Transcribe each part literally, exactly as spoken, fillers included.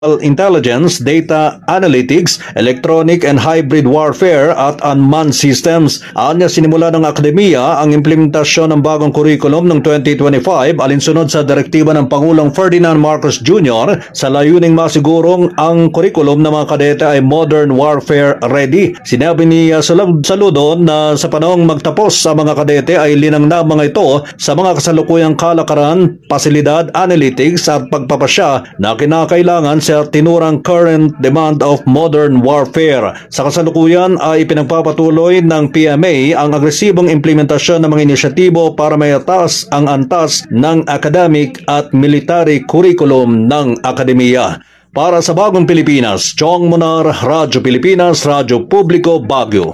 intelligence, data analytics, electronic and hybrid warfare at unmanned systems. Anya sinimula ng akademiya ang implementasyon ng bagong kurikulum ng twenty twenty-five alinsunod sa direktiba ng Pangulong Ferdinand Marcos Junior sa layuning masigurong ang kurikulum ng mga kadete ay modern warfare ready. Sinabi ni uh, Saludo na sa panahong magtapos sa mga kadete ay linang na mga ito sa mga kasalukuyang kalakaran, pasilidad, analytics at pagpapasya na kinakailangan sa tinurang current demand of modern warfare. Sa kasalukuyan ay ipinagpapatuloy ng P M A ang agresibong implementasyon ng mga inisyatibo para mayataas ang antas ng academic at military curriculum ng akademiya. Para sa Bagong Pilipinas, Chong Monar, Radyo Pilipinas, Radyo Publiko, Baguio.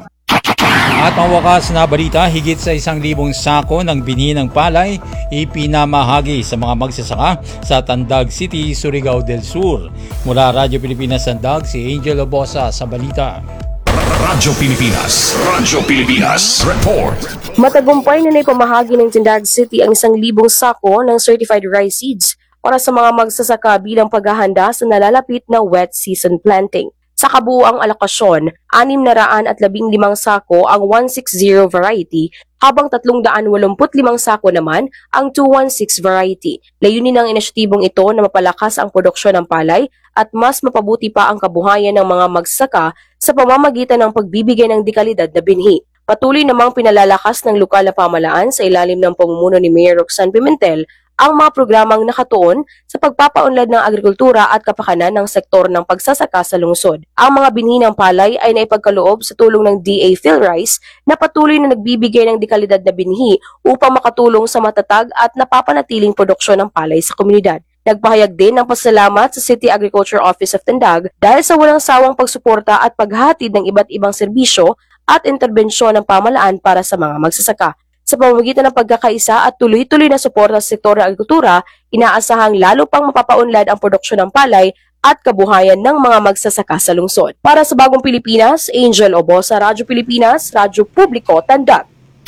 At ang wakas na balita, higit sa isang libong sako ng binhi ng palay ipinamahagi sa mga magsasaka sa Tandag City, Surigao del Sur. Mula Radyo Pilipinas Tandag, si Angel Obosa sa balita. Radyo Pilipinas, Radyo Pilipinas, report. Matagumpay na naipamahagi ng Tandag City ang isang libong sako ng certified rice seeds para sa mga magsasaka bilang paghahanda sa nalalapit na wet season planting. Sa kabuuang alokasyon, anim na raan at labing limang sako ang one sixty variety, habang tatlong daan walumput limang sako naman ang two sixteen variety. Layunin ng inisyatibong ito na mapalakas ang produksyon ng palay at mas mapabuti pa ang kabuhayan ng mga magsasaka sa pamamagitan ng pagbibigay ng dekalidad na binhi. Patuloy namang pinalalakas ng lokal na pamahalaan sa ilalim ng pamumuno ni Mayor Roxanne Pimentel ang mga programang nakatuon sa pagpapaunlad ng agrikultura at kapakanan ng sektor ng pagsasaka sa lungsod. Ang mga binhi ng palay ay naipagkaloob sa tulong ng D A PhilRice na patuloy na nagbibigay ng dekalidad na binhi upang makatulong sa matatag at napapanatiling produksyon ng palay sa komunidad. Nagpahayag din ng pasalamat sa City Agriculture Office of Tandag dahil sa walang sawang pagsuporta at paghahatid ng iba't ibang serbisyo at interbensyon ng pamahalaan para sa mga magsasaka. Sa pamamagitan ng pagkakaisa at tuloy-tuloy na suporta sa sektor ng agrikultura, inaasahang lalo pang mapapaunlad ang produksyon ng palay at kabuhayan ng mga magsasaka sa lungsod. Para sa Bagong Pilipinas, Angel Obosa, Radyo Pilipinas, Radyo Publiko, Tandag.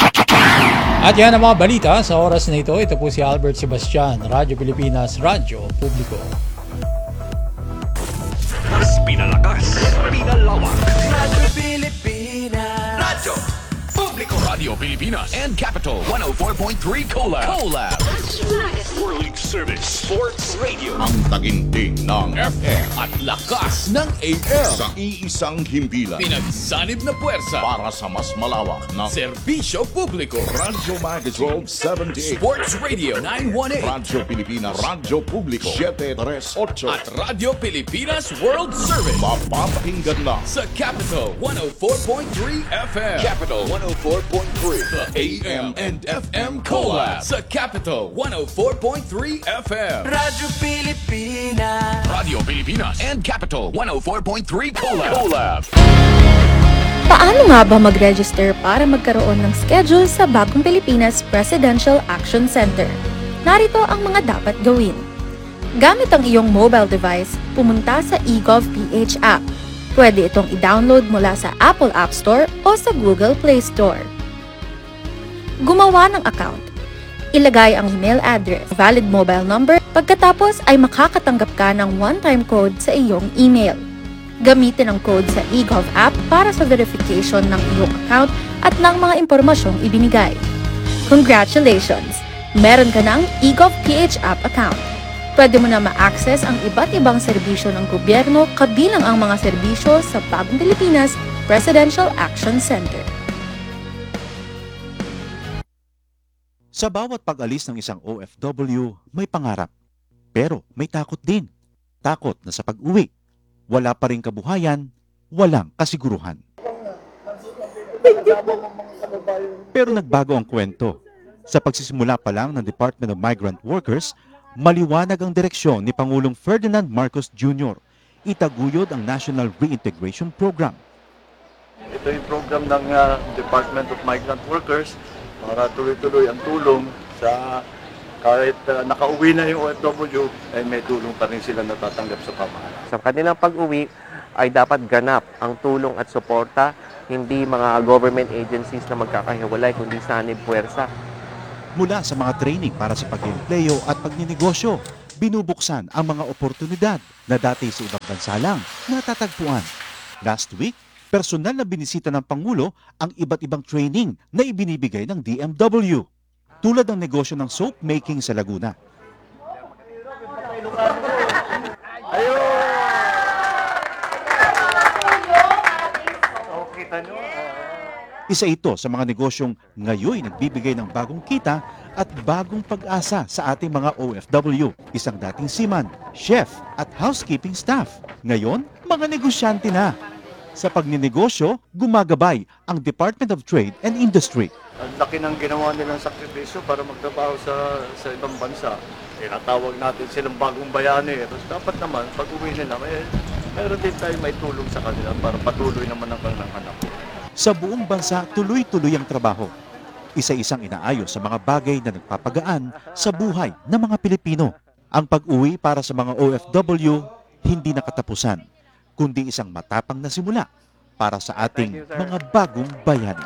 At yan ang mga balita sa oras na ito. Ito po si Albert Sebastian, Radyo Pilipinas, Radyo Publiko. Mas pinalakas, pinalawak. Radyo Pilipinas. Radyo Publiko, Radio Pilipinas and Capital one oh four point three Collab. Collab. World Service Sports Radio. Ang taginting ng F M at lakas ng A M. sa iisang himpilan Pinagsanib na puwersa. para sa mas malawak na Serbisyo Publiko. Radyo Magazine twelve seventy-eight, Sports Radio nine one eight. Radyo Pilipinas, Radyo Publiko seven thirty-eight, At Radio Pilipinas World Service. mapapakinggan na Sa Capital one oh four point three F M. Capital one oh four point three. The A M and F M Collab. Sa Capital one oh four point three F M. Radyo Pilipinas. Radio Pilipinas and Capital one oh four point three Collab. Collab. Paano nga ba mag-register para magkaroon ng schedule sa Bagong Pilipinas Presidential Action Center? Narito ang mga dapat gawin. Gamit ang iyong mobile device, pumunta sa eGovPH app. Pwede itong i-download mula sa Apple App Store o sa Google Play Store. Gumawa ng account. Ilagay ang email address, valid mobile number, pagkatapos ay makakatanggap ka ng one-time code sa iyong email. Gamitin ang code sa eGov app para sa verification ng iyong account at ng mga impormasyong ibinigay. Congratulations! Meron ka ng eGovPH app account. Pwede mo na ma-access ang iba't ibang serbisyo ng gobyerno kabilang ang mga serbisyo sa Bagong Pilipinas Presidential Action Center. Sa bawat pag-alis ng isang O F W, may pangarap. Pero may takot din. Takot na sa pag-uwi, wala pa ring kabuhayan, walang kasiguruhan. Pero nagbago ang kwento. Sa pagsisimula pa lang ng Department of Migrant Workers, maliwanag ang direksyon ni Pangulong Ferdinand Marcos Junior Itaguyod ang National Reintegration Program. Ito yung program ng uh, Department of Migrant Workers para tuloy-tuloy ang tulong sa kahit uh, nakauwi na yung O F W, ay may tulong pa rin sila natatanggap sa pamahalaan. Sa kanilang pag-uwi ay dapat ganap ang tulong at suporta, hindi mga government agencies na magkakahiwalay, kundi sanib puwersa. Mula sa mga training para sa pag-empleyo at pagninegosyo, binubuksan ang mga oportunidad na dati sa ibang bansa lang natatagpuan. Last week, personal na binisita ng Pangulo ang iba't ibang training na ibinibigay ng D M W. Tulad ng negosyo ng soap making sa Laguna. Isa ito sa mga negosyong ngayon nagbibigay ng bagong kita at bagong pag-asa sa ating mga O F W. Isang dating seaman, chef at housekeeping staff. Ngayon, mga negosyante na. Sa pagninegosyo, gumagabay ang Department of Trade and Industry. Ang laki ng ginawa nilang sakripisyo para magtrabaho sa sa ibang bansa. Tinatawag natin silang bagong bayani. Tapos dapat naman, pag uwi nila, may, meron din tayo may tulong sa kanila para patuloy naman ang kanilang anak. Sa buong bansa, tuloy-tuloy ang trabaho. Isa-isang inaayos sa mga bagay na nagpapagaan sa buhay ng mga Pilipino. Ang pag-uwi para sa mga O F W, hindi nakatapusan, kundi isang matapang na simula para sa ating mga bagong bayani.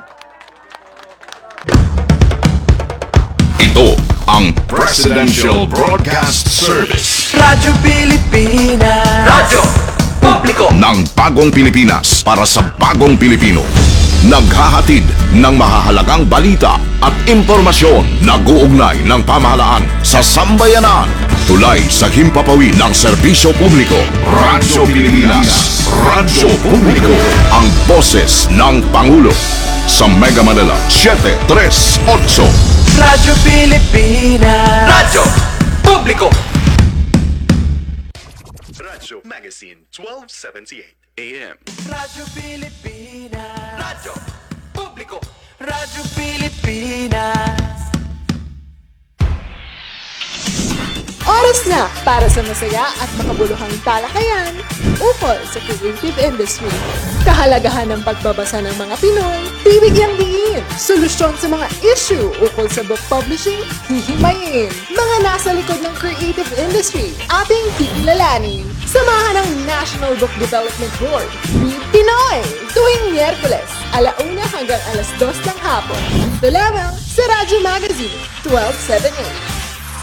Ito ang Presidential Broadcast Service. Radyo Pilipinas. Radyo Publiko Ng bagong Pilipinas para sa bagong Pilipino. Naghahatid ng mahahalagang balita at impormasyon na guugnay ng pamahalaan sa sambayanan. Tulay sa himpapawid ng serbisyo publiko. Radyo Pilipinas. Radyo Publiko. Ang boses ng Pangulo. Sa Mega Manila, seven three eight. Radyo Pilipinas. Radyo Publiko Radyo Magazine twelve seventy-eight A M. Radyo Pilipinas. Radyo Publiko Radyo Pilipinas. Oras na para sa masaya at makabuluhang talakayan ukol sa creative industry. Kahalagahan ng pagbabasa ng mga Pinoy, bibigyang diin. Solusyon sa mga issue ukol sa book publishing, hihimayin. Mga nasa likod ng creative industry, ating kikilalanin. Samahan ng National Book Development Board, Read Pinoy, tuwing Miyerkules, alauna hanggang alas dos ng hapon. Dito lamang sa Radyo Magazine twelve seventy-eight.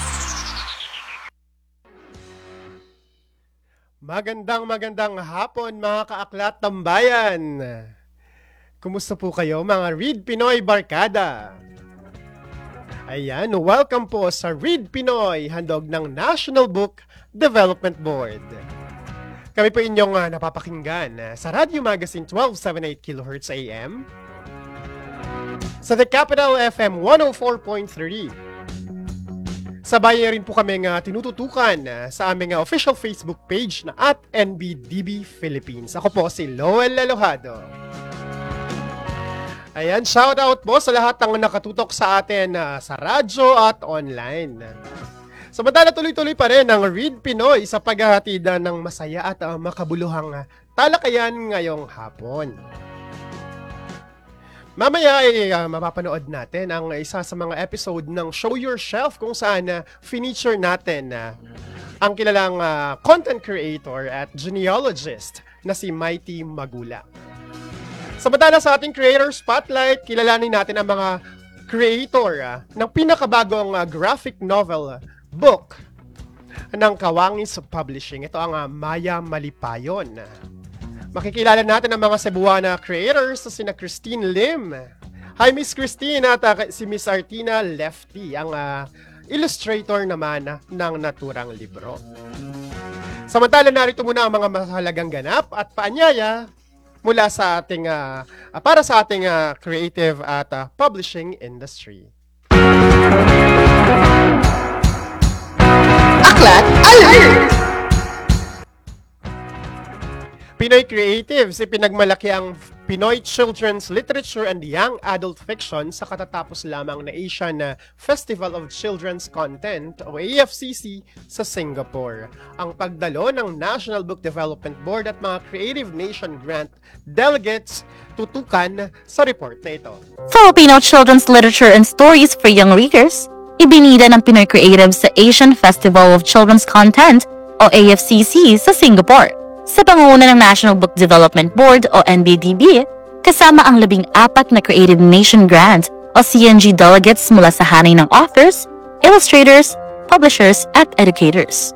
Magandang magandang hapon mga kaaklat tambayan. Kumusta po kayo mga Read Pinoy Barkada? Ayan, welcome po sa Read Pinoy, handog ng National Book Development Board. Kami po inyong uh, napapakinggan uh, sa Radio Magazine twelve seventy-eight kilohertz A M, sa The Capital F M one oh four point three. Sabay rin po kami uh, tinututukan uh, sa aming uh, official Facebook page na at N B D B Philippines. Ako po si Lowell Lalojado. Ayan, shout out po sa lahat ng nakatutok sa atin uh, sa radyo at online. Samantala tuloy-tuloy pa rin ang Read Pinoy sa paghahatid uh, ng masaya at uh, makabuluhang uh, talakayan ngayong hapon. Mamaya ay uh, mapapanood natin ang isa sa mga episode ng Show Your Shelf kung saan uh, feature natin uh, ang kilalang uh, content creator at genealogist na si Mighty Magula. Samantala sa ating Creator Spotlight, kilalanin natin ang mga creator uh, ng pinakabagong uh, graphic novel uh, book ng Kawangis Publishing. Ito ang uh, Maya Malipayon. Makikilala natin ang mga Cebuana creators na sina Christine Lim. Hi Miss Christine at uh, si Miss Artina Lefty, ang uh, illustrator naman uh, ng naturang libro. Samantala narito muna ang mga mahalagang ganap at paanyaya mula sa ating uh, uh, para sa ating uh, creative at uh, publishing industry. Aklat Alert! Pinoy Creatives, ipinagmalaki ang Pinoy Children's Literature and Young Adult Fiction sa katatapos lamang na Asian Festival of Children's Content o A F C C sa Singapore. Ang pagdalo ng National Book Development Board at mga Creative Nation Grant delegates tutukan sa report na ito. Filipino Children's Literature and Stories for Young Readers, ibinida ng Pinoy Creatives sa Asian Festival of Children's Content o A F C C sa Singapore. Sa pangunguna ng National Book Development Board o N B D B, kasama ang labing apat na Creative Nation Grant o C N G delegates mula sa hanay ng authors, illustrators, publishers at educators.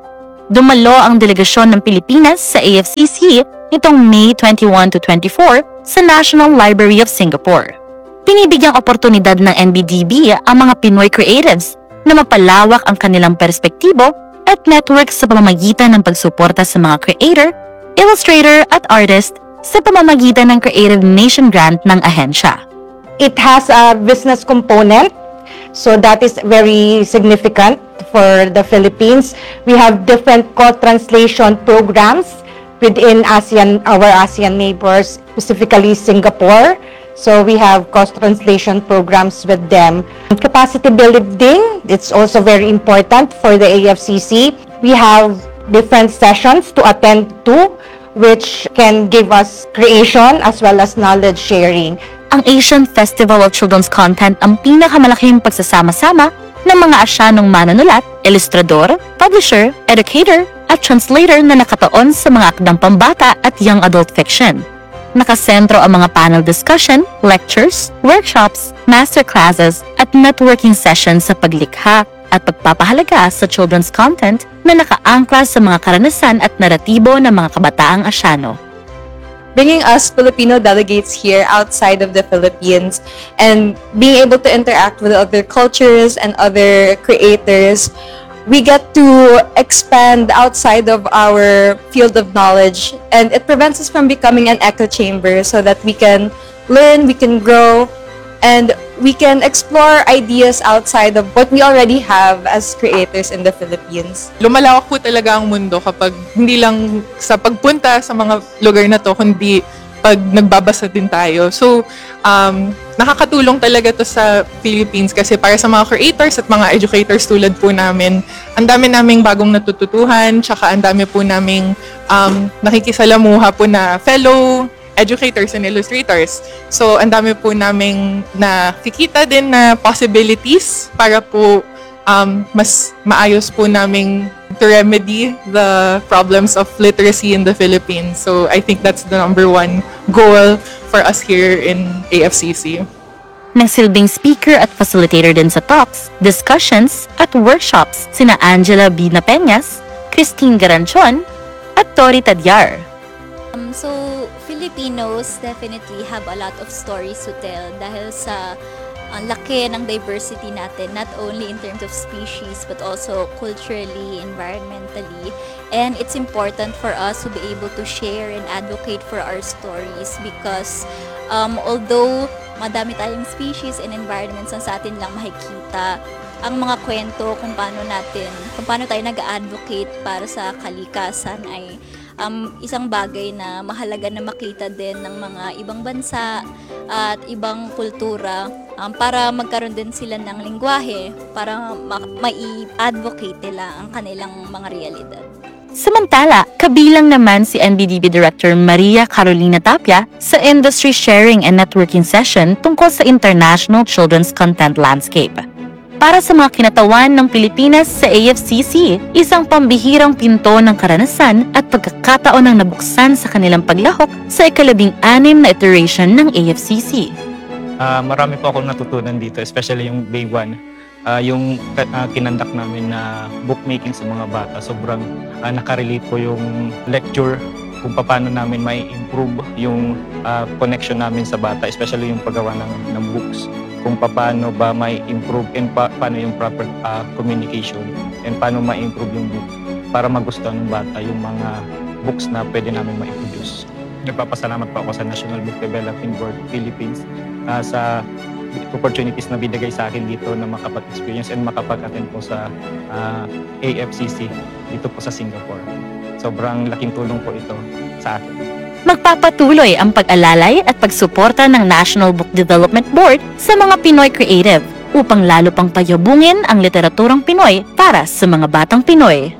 dumalo ang delegasyon ng Pilipinas sa A F C C nitong May twenty-one to twenty-four sa National Library of Singapore. Pinibigyang oportunidad ng N B D B ang mga Pinoy creatives na mapalawak ang kanilang perspektibo at network sa pamamagitan ng pagsuporta sa mga creator, illustrator at artist sa pamamagitan ng Creative Nation Grant ng ahensya. It has a business component, so that is very significant for the Philippines. We have different co-translation programs within ASEAN, our ASEAN neighbors, specifically Singapore. So we have co-translation programs with them. Capacity building, it's also very important for the A F C C. We have different sessions to attend to, which can give us creation as well as knowledge sharing. Ang Asian Festival of Children's Content ang pinakamalaking pagsasama-sama ng mga Asyanong manunulat, ilustrador, publisher, educator, at translator na nakataon sa mga akdang pambata at young adult fiction. Nakasentro ang mga panel discussion, lectures, workshops, masterclasses, at networking sessions sa paglikha at pagpapahalaga sa children's content na nakaangkla sa mga karanasan at naratibo ng mga kabataang Asyano. Bringing us Filipino delegates here outside of the Philippines and being able to interact with other cultures and other creators, we get to expand outside of our field of knowledge, and it prevents us from becoming an echo chamber so that we can learn, we can grow, and we can explore ideas outside of what we already have as creators in the Philippines. Lumalawak po talaga ang mundo kapag hindi lang sa pagpunta sa mga lugar na to, kundi pag nagbabasa din tayo. So, um, nakakatulong talaga to sa Philippines kasi para sa mga creators at mga educators tulad po namin, ang dami naming bagong natututuhan, tsaka ang dami po naming um, nakikisalamuha po na fellow educators and illustrators. So, ang dami po naming nakikita din na possibilities para po um, mas maayos po naming to remedy the problems of literacy in the Philippines. So, I think that's the number one goal for us here in A F C C. Nagsilbing speaker at facilitator din sa talks, discussions, at workshops sina Angela B. Napeñas, Christine Garanchon, at Tori Tadyar. Um, so, Filipinos definitely have a lot of stories to tell dahil sa ang laki ng diversity natin, not only in terms of species but also culturally, environmentally. And it's important for us to be able to share and advocate for our stories because um, although madami tayong species and environments na sa atin lang makikita, ang mga kwento kung paano natin, kung paano tayo nag-advocate para sa kalikasan ay um, isang bagay na mahalaga na makita din ng mga ibang bansa at ibang kultura um, para magkaroon din sila ng lingwahe para ma- mai-advocate nila ang kanilang mga realidad. Samantala, kabilang naman si N B D B Director Maria Carolina Tapia sa Industry Sharing and Networking Session tungkol sa International Children's Content Landscape. Para sa mga kinatawan ng Pilipinas sa A F C C, isang pambihirang pinto ng karanasan at pagkakataon ng nabuksan sa kanilang paglahok sa ikalabing anim na iteration ng A F C C. Uh, marami po akong natutunan dito, especially yung day one. Uh, yung uh, kinandak namin na bookmaking sa mga bata, sobrang uh, nakarelate po yung lecture kung paano namin may improve yung uh, connection namin sa bata, especially yung paggawa ng, ng books, kung paano ba may improve and pa, paano yung proper uh, communication and paano may improve yung book para magustuhan ng bata yung mga books na pwede namin ma-introduce. Nagpapasalamat po ako sa National Book Development Board Philippines uh, sa opportunities na binigay sa akin dito na makapag-experience and makapag-attend po sa uh, A F C C dito po sa Singapore. Sobrang laking tulong po ito sa akin. Magpapatuloy ang pag-alalay at pagsuporta ng National Book Development Board sa mga Pinoy creative upang lalo pang payabungin ang literaturang Pinoy para sa mga batang Pinoy.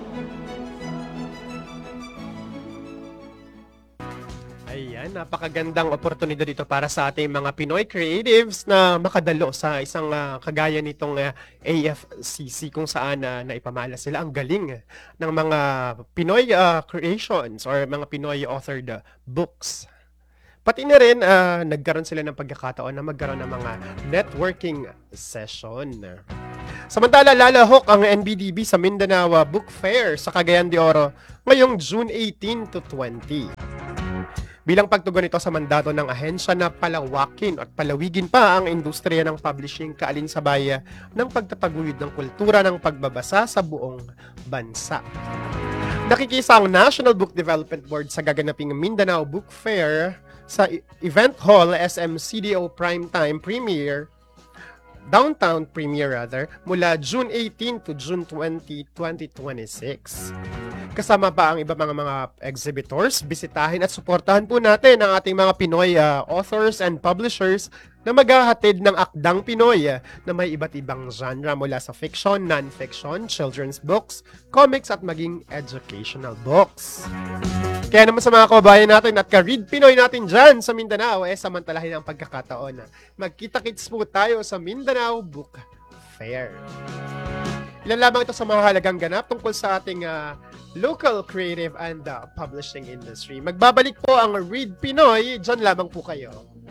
Napakagandang oportunidad dito para sa ating mga Pinoy creatives na makadalo sa isang uh, kagaya nitong uh, A F C C kung saan uh, naipamala sila ang galing ng mga Pinoy uh, creations or mga Pinoy authored uh, books. Pati na rin, uh, nagkaroon sila ng pagkakataon na magkaroon ng mga networking session. Samantala, lalahok ang N B D B sa Mindanao Book Fair sa Cagayan de Oro ngayong June eighteen to twenty. Bilang pagtugon ito sa mandato ng ahensya na palawakin at palawigin pa ang industriya ng publishing kaalinsabay ng pagtataguyod ng kultura ng pagbabasa sa buong bansa. Nakikisa ang National Book Development Board sa gaganaping Mindanao Book Fair sa Event Hall S M C D O Primetime Premiere, Downtown Premiere rather, mula June eighteen to June twentieth, twenty twenty-six. Kasama pa ang iba mga mga exhibitors, bisitahin at suportahan po natin ang ating mga Pinoy uh, authors and publishers na maghahatid ng akdang Pinoy uh, na may iba't ibang genre mula sa fiction, non-fiction, children's books, comics at maging educational books. Kaya naman sa mga kababayan natin at ka-read Pinoy natin dyan sa Mindanao, eh samantalahin ang pagkakataon. Magkita-kits po tayo sa Mindanao Book Fair. Ilan lamang ito sa mga halagang ganap tungkol sa ating uh, local creative and uh, publishing industry. Magbabalik po ang Read Pinoy, dyan lamang po kayo.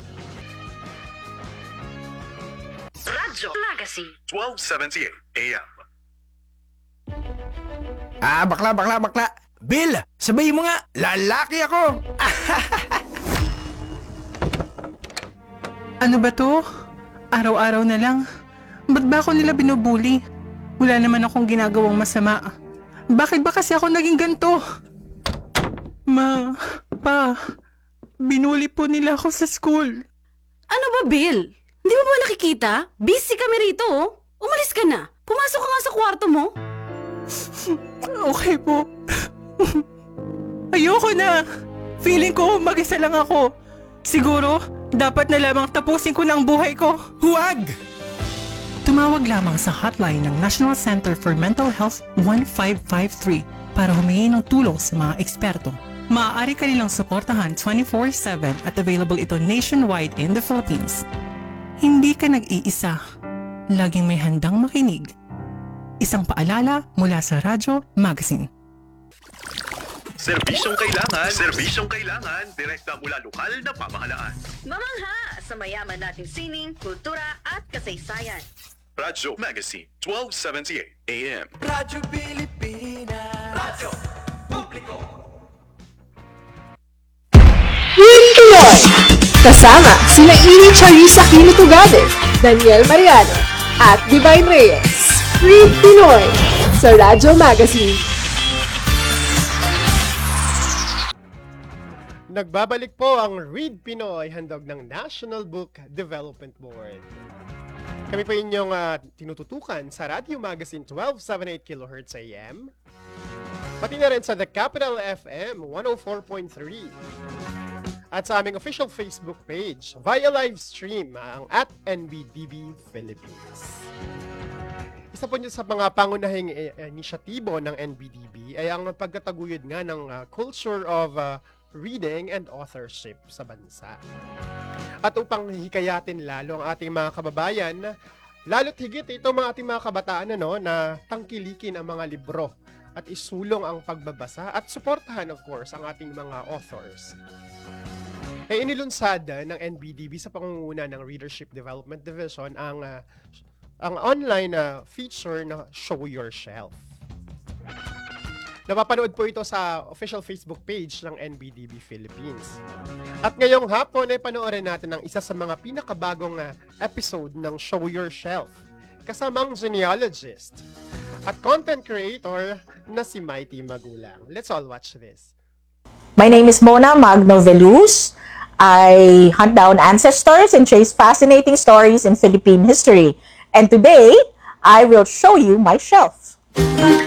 Radyo Magazine twelve seventy-eight A M. Ah, bakla, bakla, bakla. Bill, sabihin mo nga, lalaki ako. Ano ba to? Araw-araw na lang. Ba't ba ako nila binubuli? Wala naman akong ginagawang masama. Bakit ba kasi ako naging ganito? Ma, pa, binuli po nila ako sa school. Ano ba, Bill? Hindi mo ba nakikita? Busy kami rito, oh. Umalis ka na. Pumasok ka nga sa kwarto mo. Okay po. Ayoko na. Feeling ko mag-isa lang ako. Siguro, dapat na lamang tapusin ko na ang buhay ko. Huwag! Tumawag lamang sa hotline ng National Center for Mental Health one five five three para humingi ng tulong sa mga eksperto. Maaari ka nilang suportahan twenty-four seven at available ito nationwide in the Philippines. Hindi ka nag-iisa. Laging may handang makinig. Isang paalala mula sa Radyo Magazine. Serbisyong kailangan, serbisyong kailangan, direkta mula lokal na pamahalaan. Mamangha sa mayaman nating sining, kultura at kasaysayan. Radyo Magazine twelve seventy-eight A M. Radyo Pilipinas. Radyo Publiko. Read Pinoy! Kasama sina Iri Charissa Aquino Tugade, Daniel Mariano, at Divine Reyes. Read Pinoy sa Radyo Magazine. Nagbabalik po ang Read Pinoy, handog ng National Book Development Board. Kami po inyong uh, tinututukan sa Radio Magazine twelve seventy-eight kilohertz A M, pati na rin sa The Capital F M one oh four point three, at sa aming official Facebook page via live stream ang at N B D B Philippines. Isa po sa mga pangunahing inisyatibo ng N B D B ay ang pagtataguyod nga ng uh, culture of uh, reading and authorship sa bansa. At upang hikayatin lalo ang ating mga kababayan, lalo't higit ito mga ating mga kabataan ano, na tangkilikin ang mga libro at isulong ang pagbabasa at suportahan of course ang ating mga authors. E inilunsad ng N B D B sa pangunguna ng Readership Development Division ang uh, ang online uh, feature na Show Your Shelf. Napapanood po ito sa official Facebook page ng N B D B Philippines. At ngayong hapon ay panoorin natin ang isa sa mga pinakabagong uh, episode ng Show Your Shelf kasamang genealogist at content creator na si Mighty Magulang. Let's all watch this. My name is Mona Magno Veluz. I hunt down ancestors and chase fascinating stories in Philippine history. And today, I will show you my shelf.